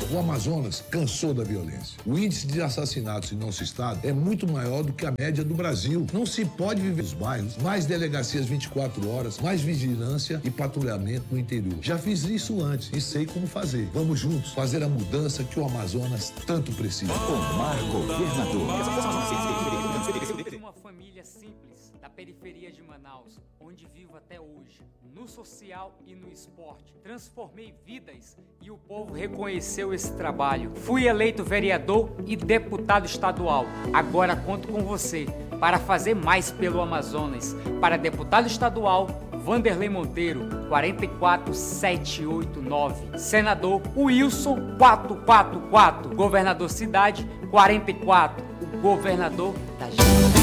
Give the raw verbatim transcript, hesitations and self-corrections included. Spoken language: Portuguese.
O Amazonas cansou da violência. O índice de assassinatos em nosso estado é muito maior do que a média do Brasil. Não se pode viver nos bairros, mais delegacias vinte e quatro horas, mais vigilância e patrulhamento no interior. Já fiz isso antes e sei como fazer. Vamos juntos fazer a mudança que o Amazonas tanto precisa. Omar Governador. De uma família simples da periferia de Manaus, onde vivo até hoje, no social e no esporte. Transformei vidas e o povo reconheceu esse trabalho. Fui eleito vereador e deputado estadual. Agora conto com você para fazer mais pelo Amazonas. Para deputado estadual, Vanderlei Monteiro, quatro quatro sete oito nove. Senador Wilson quatro quatro quatro. Governador Cidade, quarenta e quatro. O governador da gente.